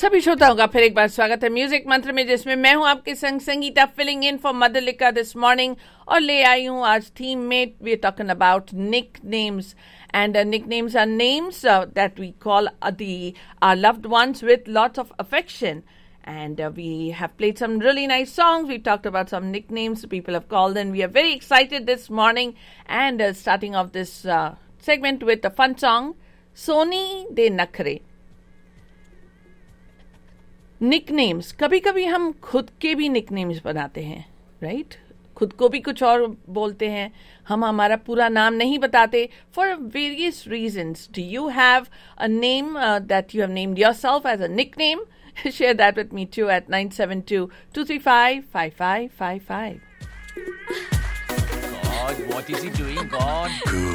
सभी श्रोताओं का फिर एक बार स्वागत है म्यूजिक मंत्र में, जिसमें मैं हूं आपके संग Sangeeta filling in for Madhulika this morning. और ले आई हूं आज थीम में we are talking about Nick names and nicknames are names that we call our loved ones with lots of affection. And we have played some really nice songs. We talked about some nicknames people have called, and we are very excited this morning. And starting off this segment with a fun song, Soni De Nakhre. Nicknames. कभी कभी हम खुद के भी nicknames बनाते हैं, right? खुद को भी कुछ और बोलते हैं, हम हमारा पूरा नाम नहीं बताते for various reasons. Do you have a name that you have named yourself as a nickname? Share that with me too at 972-235-5555. God, what is he doing, God?